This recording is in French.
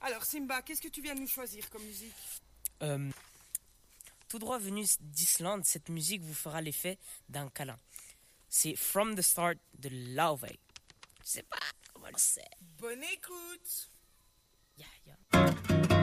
Alors Simba, qu'est-ce que tu viens de nous choisir comme musique? Tout droit venu d'Islande, cette musique vous fera l'effet d'un câlin. C'est From the Start de Laufey. Je sais pas comment c'est. Bonne écoute. Yeah.